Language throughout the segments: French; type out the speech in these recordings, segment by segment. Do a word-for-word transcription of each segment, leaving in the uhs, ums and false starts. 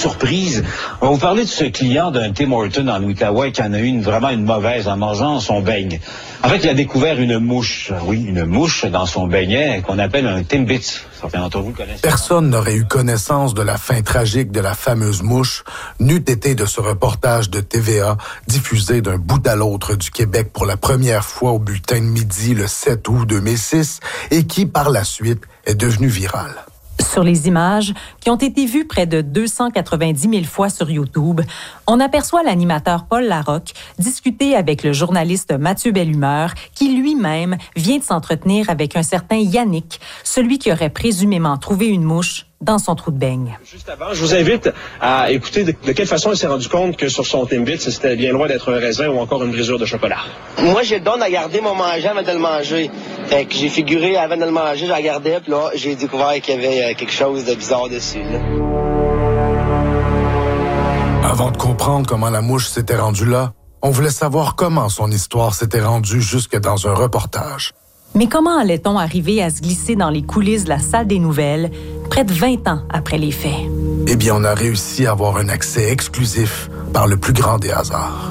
surprise. On va vous parler de ce client d'un Tim Hortons en Outaouais qui en a eu une, vraiment une mauvaise en mangeant son beigne. En fait, il a découvert une mouche, oui, une mouche dans son beignet qu'on appelle un Timbits. Certains d'entre vous le connaissent. Personne n'aurait eu connaissance de la fin tragique de la fameuse mouche, n'eût été de ce reportage de T V A diffusé d'un bout à l'autre du Québec pour la première fois au bulletin de midi le sept août deux mille six et qui, par la suite, est devenu viral. Sur les images, qui ont été vues près de deux cent quatre-vingt-dix mille fois sur YouTube, on aperçoit l'animateur Paul Larocque discuter avec le journaliste Mathieu Bellumeur, qui lui-même vient de s'entretenir avec un certain Yannick, celui qui aurait présumément trouvé une mouche dans son trou de beigne. Juste avant, je vous invite à écouter de, de quelle façon il s'est rendu compte que sur son Timbits, c'était bien loin d'être un raisin ou encore une brisure de chocolat. Moi, j'ai le don de garder mon manger avant de le manger. Fait que j'ai figuré avant de le manger, je la gardais, puis là, j'ai découvert qu'il y avait quelque chose de bizarre dessus. Là. Avant de comprendre comment la mouche s'était rendue là, on voulait savoir comment son histoire s'était rendue jusque dans un reportage. Mais comment allait-on arriver à se glisser dans les coulisses de la salle des nouvelles près de vingt ans après les faits? Eh bien, on a réussi à avoir un accès exclusif par le plus grand des hasards.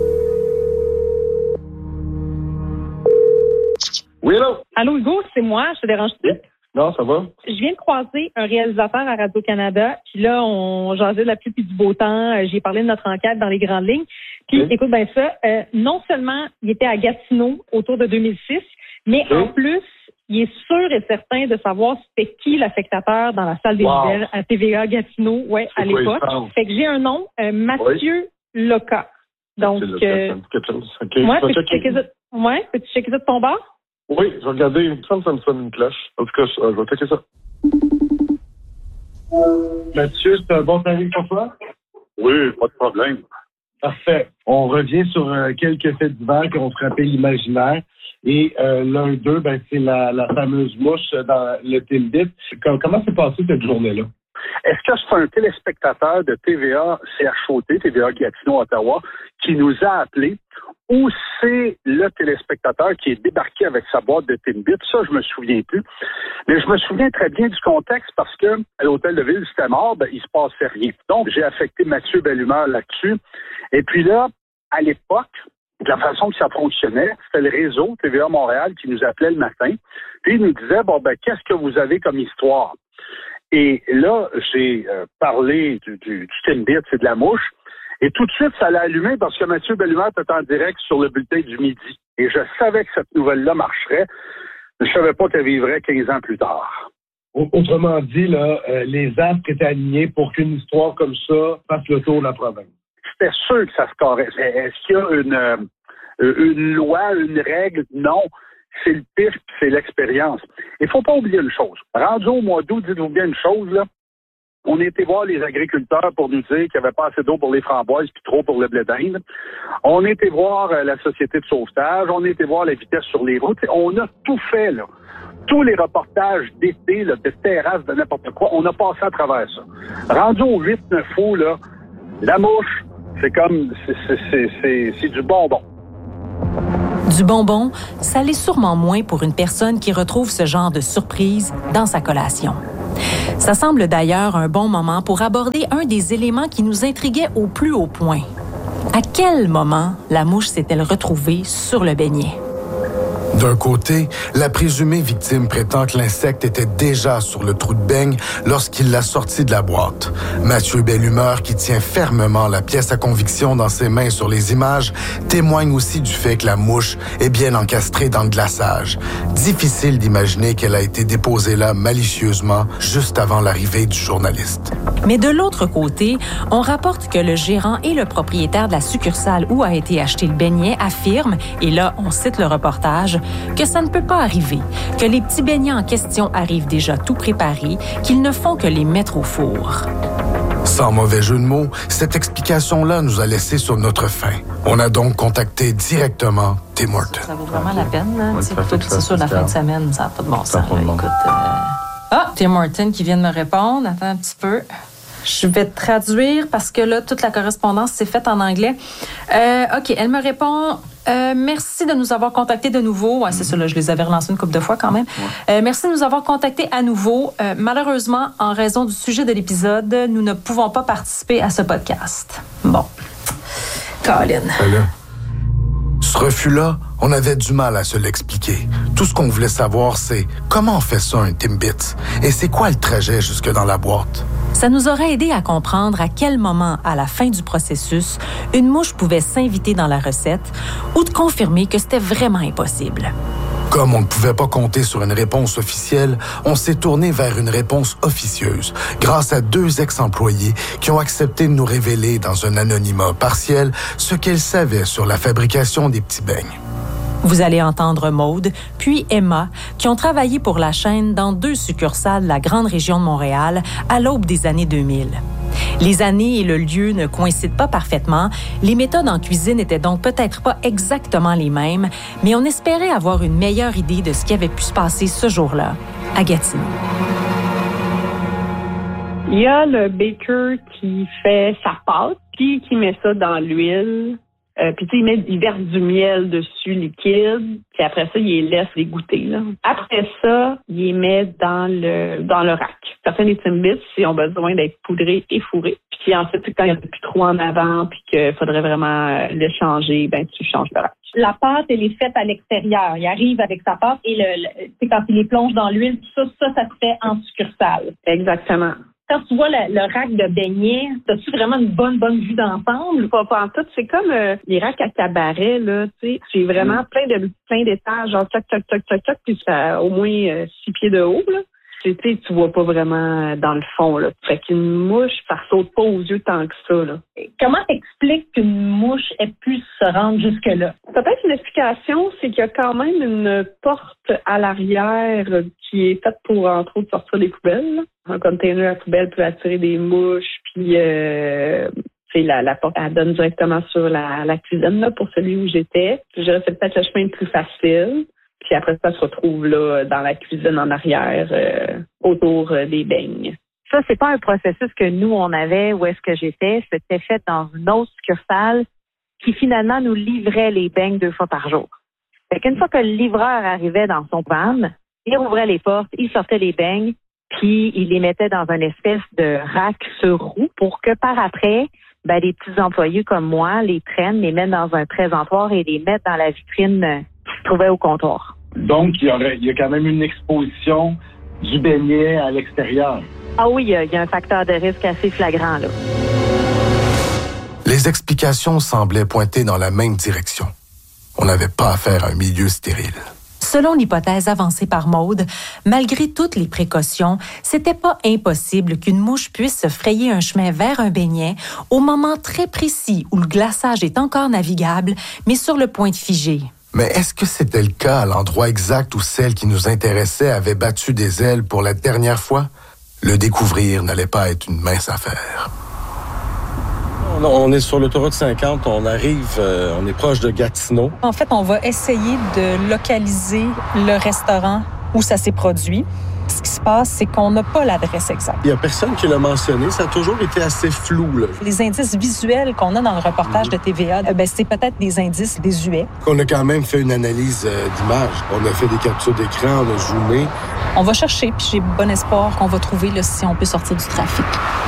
Oui, allô? Allô, Hugo, c'est moi. Je te dérange-tu? Oui. Non, ça va? Je viens de croiser un réalisateur à Radio-Canada. Puis là, on jasait de la pluie et du beau temps. J'ai parlé de notre enquête dans les grandes lignes. Puis, oui. Écoute bien ça. Euh, non seulement il était à Gatineau autour de deux mille six, mais oui. En plus, il est sûr et certain de savoir c'était qui l'affectateur dans la salle des wow. nouvelles à T V A Gatineau, ouais, à l'époque. Fait que j'ai un nom, euh, Mathieu oui. Loca. Donc, euh, okay. ouais, peux-tu checker ça? Ouais, peux-tu checker ça de ton bord? Oui, je vais regarder. Il me semble que ça me sonne une cloche. En tout cas, je, je vais checker ça. Mathieu, c'est un bon tarif pour toi? Oui, pas de problème. Parfait. On revient sur euh, quelques faits divers qui ont frappé l'imaginaire. Et euh, l'un d'eux, ben, c'est la, la fameuse mouche dans le Timbits. Comment s'est passée cette journée-là? Est-ce que c'est un téléspectateur de T V A C H O T, T V A Gatineau, Ottawa, qui nous a appelés, ou c'est le téléspectateur qui est débarqué avec sa boîte de Timbits? Ça, je me souviens plus. Mais je me souviens très bien du contexte parce que à l'hôtel de ville, c'était mort, ben, il se passait rien. Donc, j'ai affecté Mathieu Bellumeur là-dessus. Et puis là, à l'époque, de la façon que ça fonctionnait, c'était le réseau T V A Montréal qui nous appelait le matin. Puis il nous disait, bon, ben, qu'est-ce que vous avez comme histoire? Et là, j'ai euh, parlé du, du, du Timbits et de la mouche. Et tout de suite, ça l'a allumé parce que Mathieu Bellumeur était en direct sur le bulletin du midi. Et je savais que cette nouvelle-là marcherait. Je ne savais pas qu'elle vivrait quinze ans plus tard. Autrement dit, là, euh, les astres étaient alignés pour qu'une histoire comme ça fasse le tour de la province. C'était sûr que ça se correspond. Est-ce qu'il y a une, euh, une loi, une règle? Non. C'est le pire, c'est l'expérience. Il ne faut pas oublier une chose. Rendu au mois d'août, dites-vous bien une chose, là. On a été voir les agriculteurs pour nous dire qu'il n'y avait pas assez d'eau pour les framboises puis trop pour le blé d'Inde. On a été voir euh, la société de sauvetage. On a été voir la vitesse sur les routes. On a tout fait, là. Tous les reportages d'été, là, de terrasse, de n'importe quoi, on a passé à travers ça. Rendu au huit neuf août, là, la mouche, c'est comme, c'est, c'est, c'est, c'est, c'est du bonbon. Du bonbon, ça l'est sûrement moins pour une personne qui retrouve ce genre de surprise dans sa collation. Ça semble d'ailleurs un bon moment pour aborder un des éléments qui nous intriguait au plus haut point. À quel moment la mouche s'est-elle retrouvée sur le beignet? D'un côté, la présumée victime prétend que l'insecte était déjà sur le trou de beigne lorsqu'il l'a sorti de la boîte. Mathieu Bellumeur, qui tient fermement la pièce à conviction dans ses mains sur les images, témoigne aussi du fait que la mouche est bien encastrée dans le glaçage. Difficile d'imaginer qu'elle a été déposée là malicieusement juste avant l'arrivée du journaliste. Mais de l'autre côté, on rapporte que le gérant et le propriétaire de la succursale où a été acheté le beignet affirment, et là on cite le reportage, que ça ne peut pas arriver, que les petits beignets en question arrivent déjà tout préparés, qu'ils ne font que les mettre au four. Sans mauvais jeu de mots, cette explication-là nous a laissé sur notre faim. On a donc contacté directement Tim Hortons. Ça vaut vraiment la peine, là. Oui, plutôt que c'est sûr, la fin de semaine, ça n'a pas de bon sens. Écoute, euh... ah, Tim Hortons qui vient de me répondre. Attends un petit peu. Je vais traduire parce que là, toute la correspondance s'est faite en anglais. Euh, OK, elle me répond... Euh, merci de nous avoir contactés de nouveau. Ouais, c'est ça, là, je les avais relancés une couple de fois quand même. Ouais. Euh, merci de nous avoir contactés à nouveau. Euh, malheureusement, en raison du sujet de l'épisode, nous ne pouvons pas participer à ce podcast. Bon. Colin. Allô. Ce refus-là, on avait du mal à se l'expliquer. Tout ce qu'on voulait savoir, c'est comment on fait ça un Timbits? Et c'est quoi le trajet jusque dans la boîte? Ça nous aurait aidé à comprendre à quel moment, à la fin du processus, une mouche pouvait s'inviter dans la recette ou de confirmer que c'était vraiment impossible. Comme on ne pouvait pas compter sur une réponse officielle, on s'est tourné vers une réponse officieuse grâce à deux ex-employés qui ont accepté de nous révéler dans un anonymat partiel ce qu'elles savaient sur la fabrication des petits beignes. Vous allez entendre Maude, puis Emma, qui ont travaillé pour la chaîne dans deux succursales de la grande région de Montréal à l'aube des années deux mille. Les années et le lieu ne coïncident pas parfaitement. Les méthodes en cuisine étaient donc peut-être pas exactement les mêmes, mais on espérait avoir une meilleure idée de ce qui avait pu se passer ce jour-là, à Gatineau. Il y a le baker qui fait sa pâte, puis qui met ça dans l'huile. Euh, puis tu sais, il, met, il verse du miel dessus liquide, puis après ça, il les laisse les goûter. Là. Après ça, il les met dans le dans le rack. Certains des Timbits, ils ont besoin d'être poudrés et fourrés. Puis ensuite, quand il n'y en a plus trop en avant, puis qu'il faudrait vraiment le changer, ben tu changes le rack. La pâte, elle est faite à l'extérieur. Il arrive avec sa pâte et le, le c'est quand il les plonge dans l'huile, tout ça, ça, ça se fait en succursale. Exactement. Quand tu vois le, le rack de beignets, as-tu vraiment une bonne, bonne vue d'ensemble? Pas, pas en tout. C'est comme euh, les racks à cabaret, là, tu sais. C'est vraiment plein de plein d'étages, genre toc, toc, toc, toc, toc, puis ça a au moins euh, six pieds de haut, là. Tu sais, tu vois pas vraiment dans le fond, là. Fait qu'une mouche, ça saute pas aux yeux tant que ça, là. Comment t'expliques qu'une mouche ait pu se rendre jusque-là? Peut-être une explication, c'est qu'il y a quand même une porte à l'arrière qui est faite pour, entre autres, sortir des poubelles, là. Un container à poubelle peut attirer des mouches, puis euh, la, la porte, elle donne directement sur la, la cuisine, là, pour celui où j'étais. Je dirais que c'est peut-être le chemin le plus facile. Puis après ça, se retrouve là dans la cuisine en arrière, euh, autour euh, des beignes. Ça, c'est pas un processus que nous, on avait où est-ce que j'étais. C'était fait dans une autre succursale qui finalement nous livrait les beignes deux fois par jour. Fait qu'une fois que le livreur arrivait dans son van, il ouvrait les portes, il sortait les beignes, puis il les mettait dans une espèce de rack sur roue pour que par après, ben, les petits employés comme moi les prennent, les mettent dans un présentoir et les mettent dans la vitrine qui se trouvait au comptoir. Donc, il y, aurait, il y a quand même une exposition du beignet à l'extérieur. Ah oui, il y a, il y a un facteur de risque assez flagrant, là. Les explications semblaient pointer dans la même direction. On n'avait pas affaire à un milieu stérile. Selon l'hypothèse avancée par Maude, malgré toutes les précautions, c'était pas impossible qu'une mouche puisse se frayer un chemin vers un beignet au moment très précis où le glaçage est encore navigable, mais sur le point de figer. Mais est-ce que c'était le cas à l'endroit exact où celle qui nous intéressait avait battu des ailes pour la dernière fois? Le découvrir n'allait pas être une mince affaire. On est sur l'autoroute cinquante, on arrive, euh, on est proche de Gatineau. En fait, on va essayer de localiser le restaurant où ça s'est produit. Ce qui se passe, c'est qu'on n'a pas l'adresse exacte. Il n'y a personne qui l'a mentionné, ça a toujours été assez flou, là. Les indices visuels qu'on a dans le reportage de T V A, ben, c'est peut-être des indices désuets. On a quand même fait une analyse euh, d'image. On a fait des captures d'écran, on a zoomé. On va chercher, puis j'ai bon espoir qu'on va trouver là, si on peut sortir du trafic.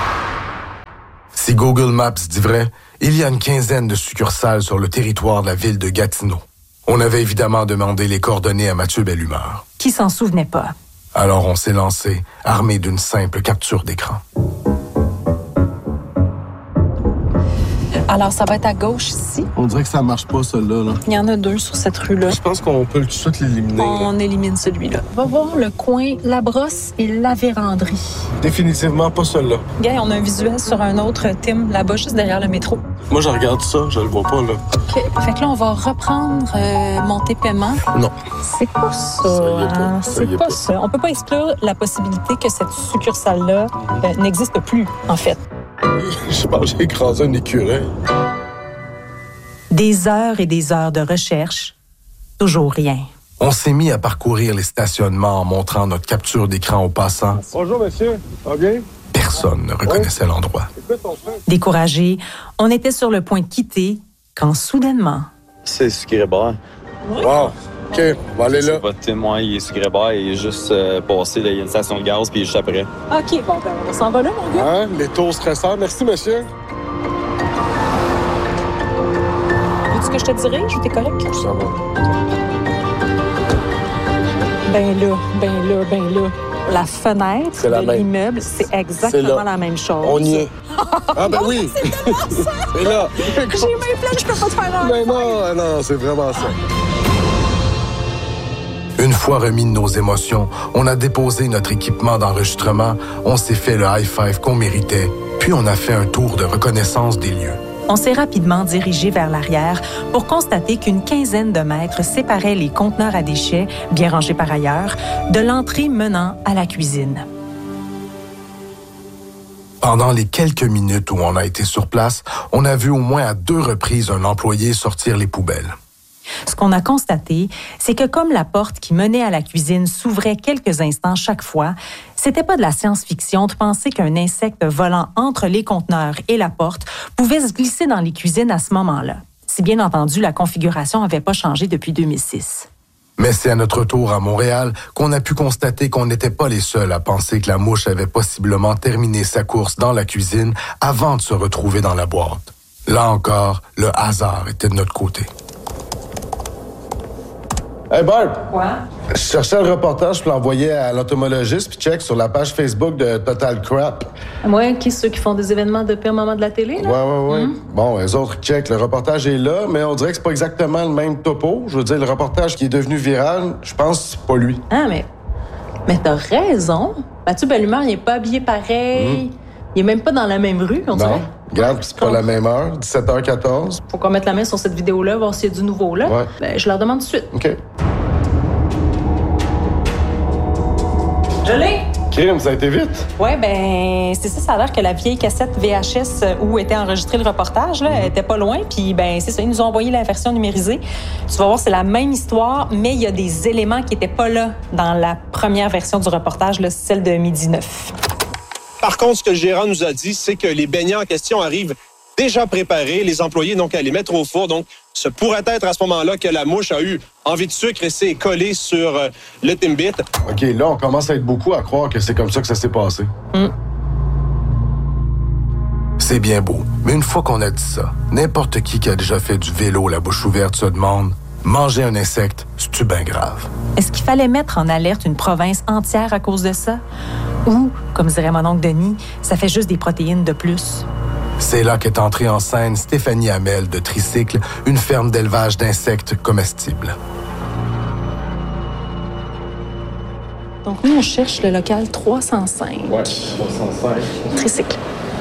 Si Google Maps dit vrai, il y a une quinzaine de succursales sur le territoire de la ville de Gatineau. On avait évidemment demandé les coordonnées à Mathieu Bellumeur. Qui s'en souvenait pas? Alors on s'est lancé, armé d'une simple capture d'écran. Alors, ça va être à gauche ici. On dirait que ça marche pas, celui-là. Là. Il y en a deux sur cette rue-là. Je pense qu'on peut tout de suite l'éliminer. On là. élimine celui-là. On va voir le coin La Brosse et La Vérandrie. Définitivement pas celui-là. Gars, on a un visuel sur un autre Tim, là-bas, juste derrière le métro. Moi, je regarde ça, je le vois pas, là. OK. Fait que là, on va reprendre euh, Monter Paiement. Non. C'est pas ça. ça, hein? ça C'est pas, pas ça. On peut pas exclure la possibilité que cette succursale-là euh, n'existe plus, en fait. Je pense que j'ai écrasé un écureuil. Des heures et des heures de recherche, toujours rien. On s'est mis à parcourir les stationnements en montrant notre capture d'écran aux passants. Bonjour, monsieur. OK? Personne ne reconnaissait l'endroit. Découragés, on était sur le point de quitter quand soudainement... C'est ce qui est bon. Wow! OK, on va aller là. C'est votre témoin, il est sur Grébert, il est juste euh, passé, là, il y a une station de gaz, puis il est juste après. OK, bon, ben, on s'en va là, mon gars. Hein? Les taux stressants. Merci, monsieur. Veux-tu que je te dirais? Je t'ai correct? Ça va. Ben là, ben là, ben là. La fenêtre C'est la de même. l'immeuble, c'est exactement C'est là. la même chose. On y est. Ah, ben oui! C'est là. J'ai mes plans, je peux pas te faire un. Mais non, non, c'est vraiment ça. Une fois remis de nos émotions, on a déposé notre équipement d'enregistrement, on s'est fait le high five qu'on méritait, puis on a fait un tour de reconnaissance des lieux. On s'est rapidement dirigé vers l'arrière pour constater qu'une quinzaine de mètres séparaient les conteneurs à déchets, bien rangés par ailleurs, de l'entrée menant à la cuisine. Pendant les quelques minutes où on a été sur place, on a vu au moins à deux reprises un employé sortir les poubelles. Ce qu'on a constaté, c'est que comme la porte qui menait à la cuisine s'ouvrait quelques instants chaque fois, c'était pas de la science-fiction de penser qu'un insecte volant entre les conteneurs et la porte pouvait se glisser dans les cuisines à ce moment-là. Si bien entendu, la configuration n'avait pas changé depuis deux mille six. Mais c'est à notre retour à Montréal qu'on a pu constater qu'on n'était pas les seuls à penser que la mouche avait possiblement terminé sa course dans la cuisine avant de se retrouver dans la boîte. Là encore, le hasard était de notre côté. Hey Barb! Quoi? Je cherchais le reportage pour l'envoyer à l'entomologiste, puis check sur la page Facebook de Total Crap. Ouais, qui ceux qui font des événements de pire moment de la télé, là? Ouais, ouais, ouais. Mm. Bon, les autres check. Le reportage est là, mais on dirait que c'est pas exactement le même topo. Je veux dire, le reportage qui est devenu viral, je pense que c'est pas lui. Ah, mais... Mais t'as raison. Mathieu Bellumeur, il est pas habillé pareil. Mm. Il est même pas dans la même rue, on dirait. Non, regarde, c'est pas la même heure, dix-sept heures quatorze. Faut qu'on mette la main sur cette vidéo-là, voir s'il y a du nouveau là. Ouais. Ben, je leur demande tout de suite. OK. Je l'ai! Kim, ça a été vite. Ouais, ben, c'est ça, ça a l'air que la vieille cassette V H S où était enregistré le reportage, là, elle était pas loin, puis ben, c'est ça, ils nous ont envoyé la version numérisée. Tu vas voir, c'est la même histoire, mais il y a des éléments qui étaient pas là dans la première version du reportage, là, celle de midi neuf. Par contre, ce que le gérant nous a dit, c'est que les beignets en question arrivent déjà préparés, les employés donc à les mettre au four. Donc, ce pourrait être à ce moment-là que la mouche a eu envie de sucre et s'est collée sur euh, le Timbit. OK, là, on commence à être beaucoup à croire que c'est comme ça que ça s'est passé. Mm. C'est bien beau, mais une fois qu'on a dit ça, n'importe qui qui a déjà fait du vélo la bouche ouverte se demande « Manger un insecte, c'est-tu bien grave? » Est-ce qu'il fallait mettre en alerte une province entière à cause de ça? Ou, comme dirait mon oncle Denis, ça fait juste des protéines de plus? C'est là qu'est entrée en scène Stéphanie Hamel de Tricycle, une ferme d'élevage d'insectes comestibles. Donc, nous, on cherche le local trois cent cinq. Ouais, trois cent cinq. Tricycle.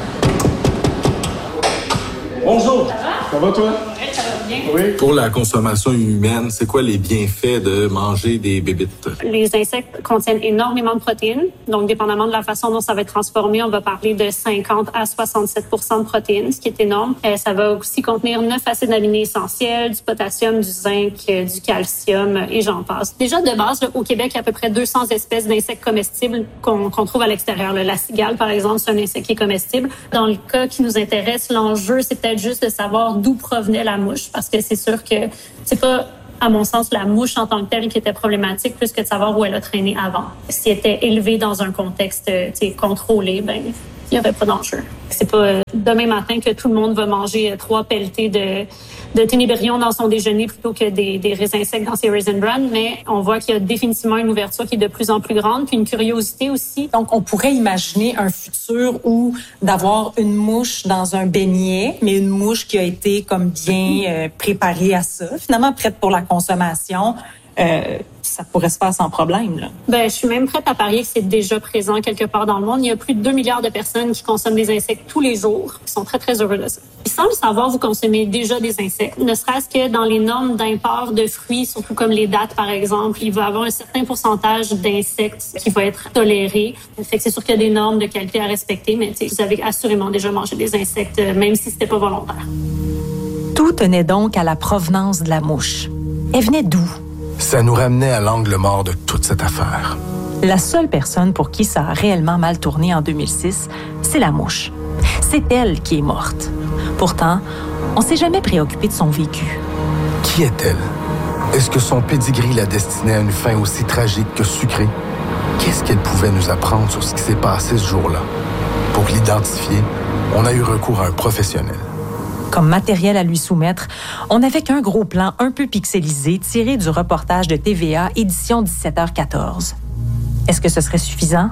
Bonjour! Ça va, toi? Oui. Pour la consommation humaine, c'est quoi les bienfaits de manger des bébites? Les insectes contiennent énormément de protéines. Donc, dépendamment de la façon dont ça va être transformé, on va parler de cinquante à soixante-sept pour cent de protéines, ce qui est énorme. Euh, ça va aussi contenir neuf acides aminés essentiels, du potassium, du zinc, euh, du calcium euh, et j'en passe. Déjà, de base, là, au Québec, il y a à peu près deux cents espèces d'insectes comestibles qu'on, qu'on trouve à l'extérieur. Là. La cigale, par exemple, c'est un insecte qui est comestible. Dans le cas qui nous intéresse, l'enjeu, c'est peut-être juste de savoir d'où provenait la mouche, parce que c'est sûr que c'est pas, à mon sens, la mouche en tant que telle qui était problématique, plus que de savoir où elle a traîné avant. Si elle était élevée dans un contexte contrôlé, ben il n'y aurait pas d'enjeu. C'est pas euh, demain matin que tout le monde va manger euh, trois pelletés de, de ténébrion dans son déjeuner plutôt que des, des raisins secs dans ses Raisin Bran, mais on voit qu'il y a définitivement une ouverture qui est de plus en plus grande, puis une curiosité aussi. Donc, on pourrait imaginer un futur où d'avoir une mouche dans un beignet, mais une mouche qui a été comme bien euh, préparée à ça, finalement prête pour la consommation. Euh, ça pourrait se faire sans problème, là. Ben, je suis même prête à parier que c'est déjà présent quelque part dans le monde. Il y a plus de deux milliards de personnes qui consomment des insectes tous les jours, qui sont très, très heureux de ça. Puis sans le savoir, vous consommez déjà des insectes. Ne serait-ce que dans les normes d'import de fruits, surtout comme les dattes, par exemple, il va y avoir un certain pourcentage d'insectes qui va être toléré. Fait que c'est sûr qu'il y a des normes de qualité à respecter, mais vous avez assurément déjà mangé des insectes, même si c'était pas volontaire. Tout tenait donc à la provenance de la mouche. Elle venait d'où? Ça nous ramenait à l'angle mort de toute cette affaire. La seule personne pour qui ça a réellement mal tourné en deux mille six, c'est la mouche. C'est elle qui est morte. Pourtant, on s'est jamais préoccupé de son vécu. Qui est-elle? Est-ce que son pédigree la destinait à une fin aussi tragique que sucrée? Qu'est-ce qu'elle pouvait nous apprendre sur ce qui s'est passé ce jour-là? Pour l'identifier, on a eu recours à un professionnel. Comme matériel à lui soumettre, on n'avait qu'un gros plan un peu pixelisé tiré du reportage de T V A édition dix-sept heures quatorze. Est-ce que ce serait suffisant?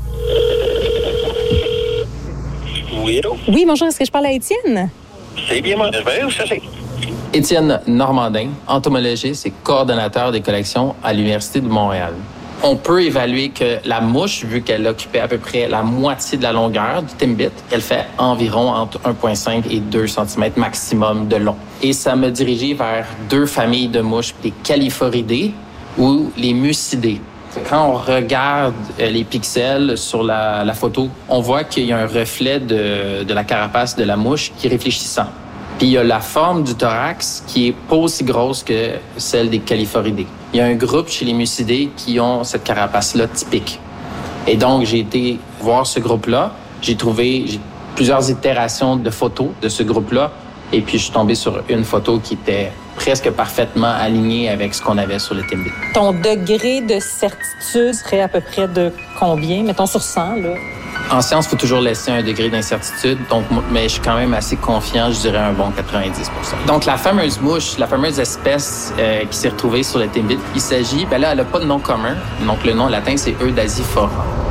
Oui, allô? Oui, bonjour, est-ce que je parle à Étienne? C'est bien moi. Ben, où ça c'est? Étienne Normandin, entomologiste et coordonnateur des collections à l'Université de Montréal. On peut évaluer que la mouche, vu qu'elle occupait à peu près la moitié de la longueur du Timbit, elle fait environ entre un virgule cinq et deux centimètres maximum de long. Et ça m'a dirigé vers deux familles de mouches, les Califoridés ou les Mucidés. Quand on regarde les pixels sur la, la photo, on voit qu'il y a un reflet de, de la carapace de la mouche qui est réfléchissant. Puis il y a la forme du thorax qui est pas aussi grosse que celle des Califoridés. Il y a un groupe chez les Mucidés qui ont cette carapace-là typique. Et donc, j'ai été voir ce groupe-là. J'ai trouvé j'ai plusieurs itérations de photos de ce groupe-là. Et puis, je suis tombé sur une photo qui était presque parfaitement alignée avec ce qu'on avait sur le Timbit. Ton degré de certitude serait à peu près de combien? Mettons sur cent, là. En science, il faut toujours laisser un degré d'incertitude. Donc, mais je suis quand même assez confiant, je dirais un bon quatre-vingt-dix pour cent. Donc, la fameuse mouche, la fameuse espèce euh, qui s'est retrouvée sur le Timbit, il s'agit, ben là, elle n'a pas de nom commun. Donc, le nom latin, c'est Eudasiphora.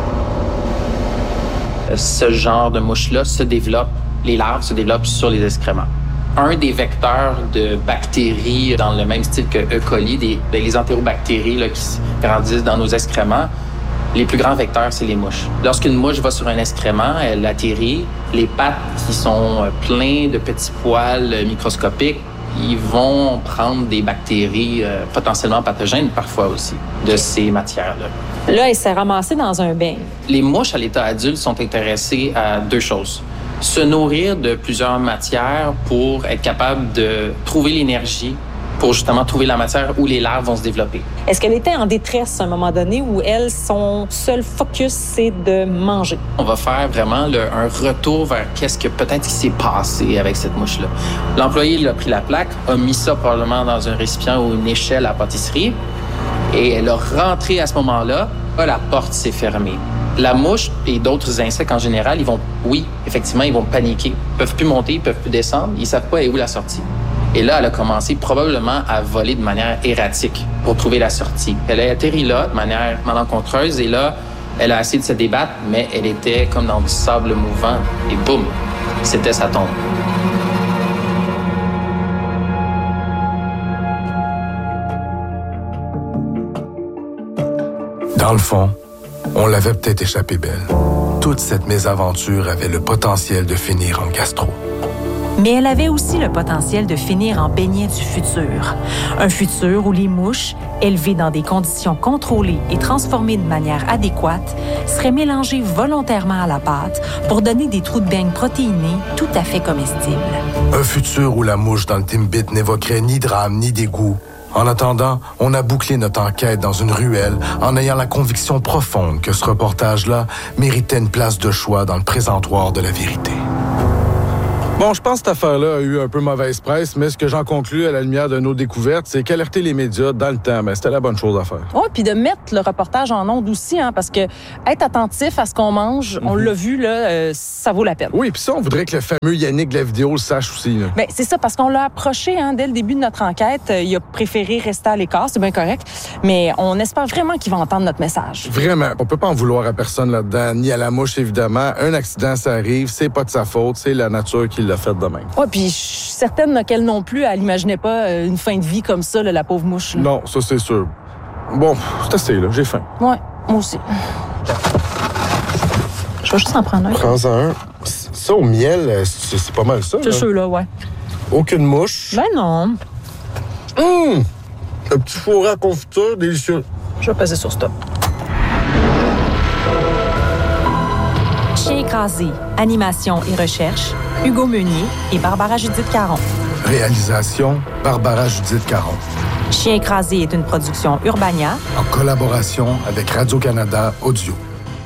Ce genre de mouche-là se développe, les larves se développent sur les excréments. Un des vecteurs de bactéries dans le même style que E. coli, des, les entérobactéries là, qui grandissent dans nos excréments, les plus grands vecteurs, c'est les mouches. Lorsqu'une mouche va sur un excrément, elle atterrit, les pattes qui sont pleines de petits poils microscopiques, ils vont prendre des bactéries euh, potentiellement pathogènes parfois aussi de ces matières-là. Là, elle s'est ramassée dans un bain. Les mouches à l'état adulte sont intéressées à deux choses. Se nourrir de plusieurs matières pour être capable de trouver l'énergie pour justement trouver la matière où les larves vont se développer. Est-ce qu'elle était en détresse à un moment donné où elle, son seul focus, c'est de manger? On va faire vraiment le, un retour vers qu'est-ce que peut-être qui s'est passé avec cette mouche-là. L'employé, il a pris la plaque, a mis ça probablement dans un récipient ou une échelle à pâtisserie et elle a rentré à ce moment-là, la porte s'est fermée. La mouche et d'autres insectes en général, ils vont, oui, effectivement, ils vont paniquer. Ils peuvent plus monter, ils peuvent plus descendre, ils savent pas où la sortie. Et là, elle a commencé probablement à voler de manière erratique pour trouver la sortie. Elle a atterri là de manière malencontreuse et là, elle a essayé de se débattre, mais elle était comme dans du sable mouvant et boum, c'était sa tombe. Dans le fond, on l'avait peut-être échappé belle. Toute cette mésaventure avait le potentiel de finir en gastro. Mais elle avait aussi le potentiel de finir en beignet du futur. Un futur où les mouches, élevées dans des conditions contrôlées et transformées de manière adéquate, seraient mélangées volontairement à la pâte pour donner des trous de beigne protéinés tout à fait comestibles. Un futur où la mouche dans le Timbit n'évoquerait ni drame ni dégoût. En attendant, on a bouclé notre enquête dans une ruelle en ayant la conviction profonde que ce reportage-là méritait une place de choix dans le présentoir de la vérité. Bon, je pense que cette affaire-là a eu un peu mauvaise presse, mais ce que j'en conclus à la lumière de nos découvertes, c'est qu'alerter les médias dans le temps, ben, c'était la bonne chose à faire. Oui, puis de mettre le reportage en ondes aussi, hein, parce que être attentif à ce qu'on mange, mm-hmm. on l'a vu, là, euh, ça vaut la peine. Oui, puis ça, on voudrait que le fameux Yannick de la vidéo le sache aussi. Là. Bien, c'est ça, parce qu'on l'a approché hein, dès le début de notre enquête. Il a préféré rester à l'écart, c'est bien correct, mais on espère vraiment qu'il va entendre notre message. Vraiment, on peut pas en vouloir à personne là-dedans, ni à la mouche, évidemment. Un accident, ça arrive, c'est pas de sa faute, c'est la nature qui l'a fait de même. Oui, puis je suis certaine qu'elle non plus, elle n'imaginait pas une fin de vie comme ça, là, la pauvre mouche. Là. Non, ça c'est sûr. Bon, c'est assez, là, j'ai faim. Oui, moi aussi. Je vais juste en prendre un. Prends-en un. Ça, au miel, c'est, c'est pas mal ça. C'est sûr, là, ouais. Aucune mouche. Ben non. Hum! Un petit fourré à confiture, délicieux. Je vais passer sur stop. Chien écrasé, animation et recherche, Hugo Meunier et Barbara Judith Caron. Réalisation, Barbara Judith Caron. Chien écrasé est une production Urbania en collaboration avec Radio-Canada Audio.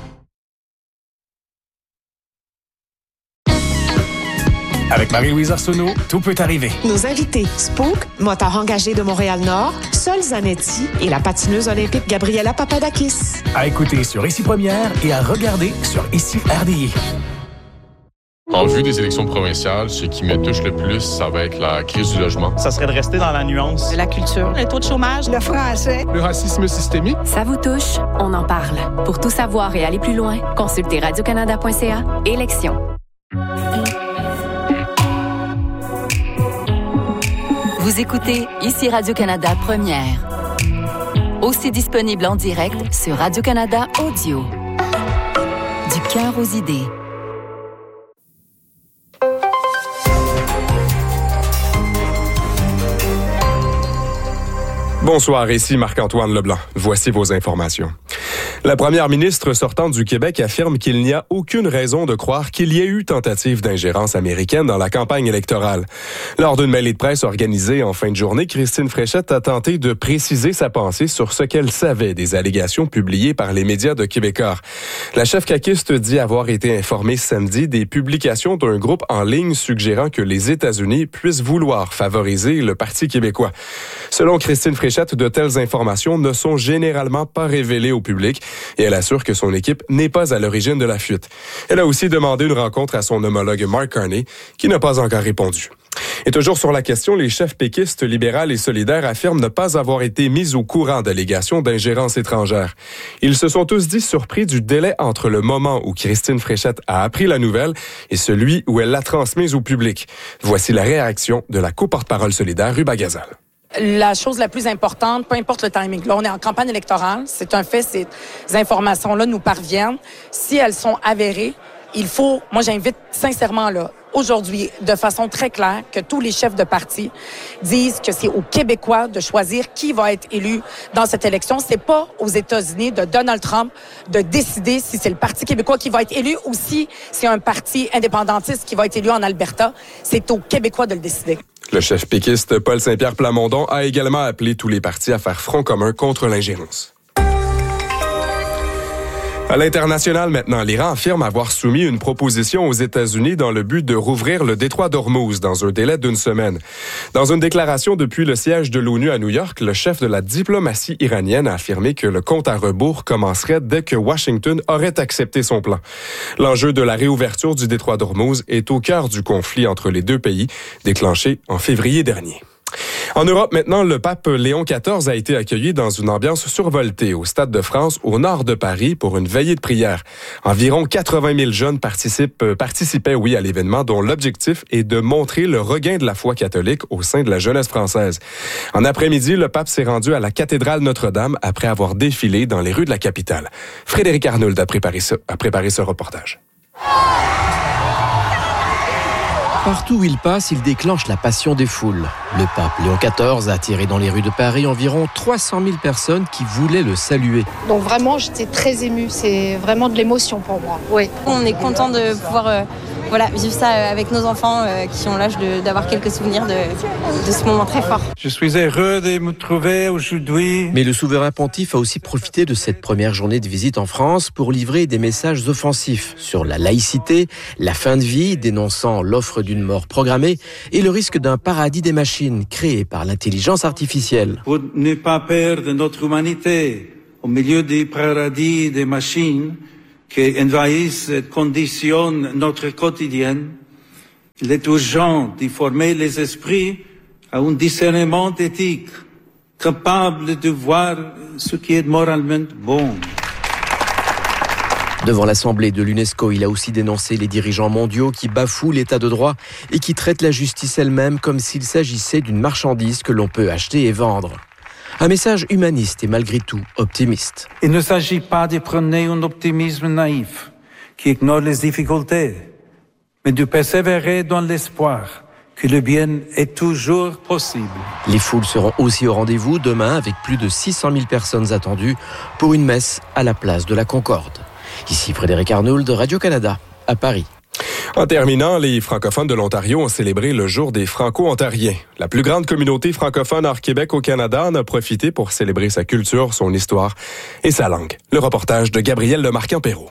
Avec Marie-Louise Arsenault, tout peut arriver. Nos invités, Spook, motard engagé de Montréal-Nord, Sol Zanetti et la patineuse olympique Gabriela Papadakis. À écouter sur Ici Première et à regarder sur Ici R D I. En vue des élections provinciales, ce qui me touche le plus, ça va être la crise du logement. Ça serait de rester dans la nuance. La culture, le taux de chômage, le français, le racisme systémique. Ça vous touche? On en parle. Pour tout savoir et aller plus loin, consultez radio canada point c a. Élections. Vous écoutez Ici Radio-Canada Première. Aussi disponible en direct sur Radio-Canada Audio. Du cœur aux idées. Bonsoir, ici Marc-Antoine Leblanc. Voici vos informations. La première ministre sortante du Québec affirme qu'il n'y a aucune raison de croire qu'il y ait eu tentative d'ingérence américaine dans la campagne électorale. Lors d'une mêlée de presse organisée en fin de journée, Christine Fréchette a tenté de préciser sa pensée sur ce qu'elle savait des allégations publiées par les médias de Québécois. La chef caquiste dit avoir été informée samedi des publications d'un groupe en ligne suggérant que les États-Unis puissent vouloir favoriser le Parti québécois. Selon Christine Fréchette, de telles informations ne sont généralement pas révélées au public et elle assure que son équipe n'est pas à l'origine de la fuite. Elle a aussi demandé une rencontre à son homologue Mark Carney, qui n'a pas encore répondu. Et toujours sur la question, les chefs péquistes, libérales et solidaires affirment ne pas avoir été mis au courant d'allégations d'ingérence étrangère. Ils se sont tous dit surpris du délai entre le moment où Christine Fréchette a appris la nouvelle et celui où elle l'a transmise au public. Voici la réaction de la co-porte-parole solidaire Ruba Gazal. La chose la plus importante, peu importe le timing, là, on est en campagne électorale, c'est un fait, ces informations-là nous parviennent. Si elles sont avérées, il faut, moi j'invite sincèrement là, aujourd'hui, de façon très claire, que tous les chefs de parti disent que c'est aux Québécois de choisir qui va être élu dans cette élection. C'est pas aux États-Unis de Donald Trump de décider si c'est le Parti québécois qui va être élu ou si c'est un parti indépendantiste qui va être élu en Alberta. C'est aux Québécois de le décider. Le chef péquiste Paul Saint-Pierre Plamondon a également appelé tous les partis à faire front commun contre l'ingérence. À l'international maintenant, l'Iran affirme avoir soumis une proposition aux États-Unis dans le but de rouvrir le détroit d'Ormuz dans un délai d'une semaine. Dans une déclaration depuis le siège de l'ONU à New York, le chef de la diplomatie iranienne a affirmé que le compte à rebours commencerait dès que Washington aurait accepté son plan. L'enjeu de la réouverture du détroit d'Ormuz est au cœur du conflit entre les deux pays, déclenché en février dernier. En Europe, maintenant, le pape Léon quatorze a été accueilli dans une ambiance survoltée au Stade de France, au nord de Paris, pour une veillée de prière. Environ quatre-vingt mille jeunes participent, euh, participaient, oui, à l'événement, dont l'objectif est de montrer le regain de la foi catholique au sein de la jeunesse française. En après-midi, le pape s'est rendu à la cathédrale Notre-Dame après avoir défilé dans les rues de la capitale. Frédéric Arnould a préparé ce, a préparé ce reportage. Partout où il passe, il déclenche la passion des foules. Le pape Léon quatorze a attiré dans les rues de Paris environ trois cent mille personnes qui voulaient le saluer. Donc vraiment, j'étais très émue. C'est vraiment de l'émotion pour moi. Oui. On est content de pouvoir euh, voilà, vivre ça avec nos enfants euh, qui ont l'âge de, d'avoir quelques souvenirs de, de ce moment très fort. Je suis heureux de me trouver aujourd'hui. Mais le souverain pontife a aussi profité de cette première journée de visite en France pour livrer des messages offensifs sur la laïcité, la fin de vie, dénonçant l'offre d'une mort programmée et le risque d'un paradis des machines créé par l'intelligence artificielle. Pour ne pas perdre notre humanité au milieu du paradis des machines qui envahissent et conditionnent notre quotidien, il est urgent de former les esprits à un discernement éthique, capable de voir ce qui est moralement bon. Devant l'Assemblée de l'UNESCO, il a aussi dénoncé les dirigeants mondiaux qui bafouent l'état de droit et qui traitent la justice elle-même comme s'il s'agissait d'une marchandise que l'on peut acheter et vendre. Un message humaniste et malgré tout optimiste. Il ne s'agit pas de prôner un optimisme naïf qui ignore les difficultés, mais de persévérer dans l'espoir que le bien est toujours possible. Les foules seront aussi au rendez-vous demain avec plus de six cent mille personnes attendues pour une messe à la place de la Concorde. Ici Frédéric Arnould, Radio-Canada, à Paris. En terminant, les francophones de l'Ontario ont célébré le jour des Franco-Ontariens. La plus grande communauté francophone hors Québec au Canada en a profité pour célébrer sa culture, son histoire et sa langue. Le reportage de Gabriel Lemarquand-Perrault.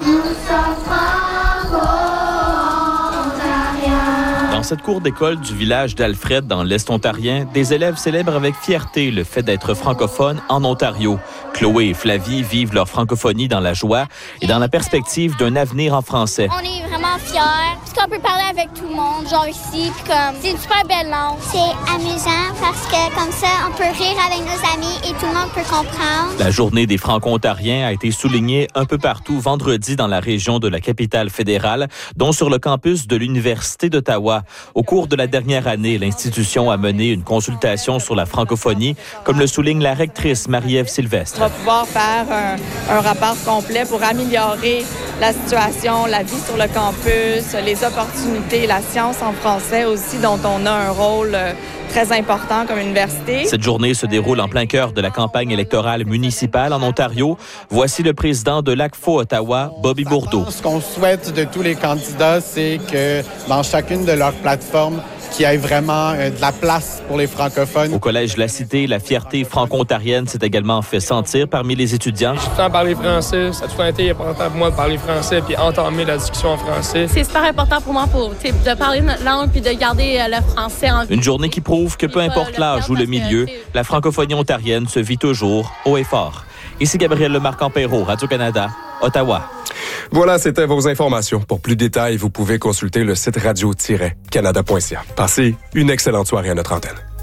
Dans cette cour d'école du village d'Alfred, dans l'Est ontarien, des élèves célèbrent avec fierté le fait d'être francophones en Ontario. Chloé et Flavie vivent leur francophonie dans la joie et dans la perspective d'un avenir en français. On est vraiment fiers, parce qu'on peut parler avec tout le monde, genre ici, puis comme, c'est une super belle langue. C'est amusant parce que comme ça, on peut rire avec nos amis et tout le monde peut comprendre. La journée des Franco-Ontariens a été soulignée un peu partout vendredi dans la région de la capitale fédérale, dont sur le campus de l'Université d'Ottawa. Au cours de la dernière année, l'institution a mené une consultation sur la francophonie, comme le souligne la rectrice Marie-Ève Sylvestre. On va pouvoir faire un, un rapport complet pour améliorer la situation, la vie sur le campus, les opportunités, la science en français aussi, dont on a un rôle très important comme université. Cette journée se déroule en plein cœur de la campagne électorale municipale en Ontario. Voici le président de l'A C F O Ottawa, Bobby Bourdeau. Ce qu'on souhaite de tous les candidats, c'est que dans chacune de leurs plateformes, qu'il y ait vraiment euh, de la place pour les francophones. Au Collège La Cité, la fierté franco-ontarienne s'est également fait sentir parmi les étudiants. Je suis tout le temps à parler français. Ça a tout le temps été important pour moi de parler français puis entamer la discussion en français. C'est super important pour moi pour, de parler notre langue puis de garder le français en vie. Une journée qui prouve que peu importe l'âge ou le milieu, la francophonie ontarienne se vit toujours haut et fort. Ici Gabriel Lemarquand-Perrault, Radio-Canada, Ottawa. Voilà, c'était vos informations. Pour plus de détails, vous pouvez consulter le site radio tiret canada point c a. Passez une excellente soirée à notre antenne.